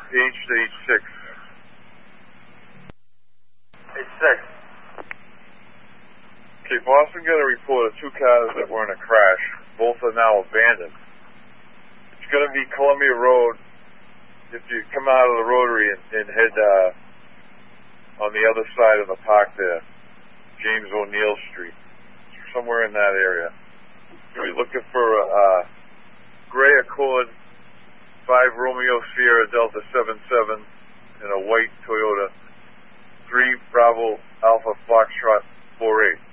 Stage 6. Stage 6. Okay, Boston got a report of 2 cars that were in a crash. Both are now abandoned. It's going to be Columbia Road. If you come out of the Rotary and head on the other side of the park there, James O'Neill Street, somewhere in that area. You're looking for a gray Accord, 5 Romeo Sierra Delta 77, and a white Toyota 3 Bravo Alpha Foxtrot 48.